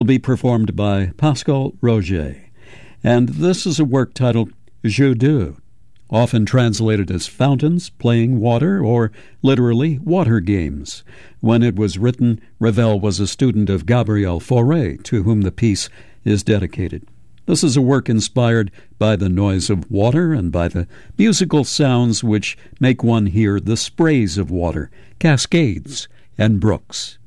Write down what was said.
be performed by Pascal Roger. And this is a work titled Jeux d'eau, often translated as fountains, playing water, or literally water games. When it was written, Ravel was a student of Gabriel Fauré, to whom the piece is dedicated. This is a work inspired by the noise of water and by the musical sounds which make one hear the sprays of water, cascades, and brooks.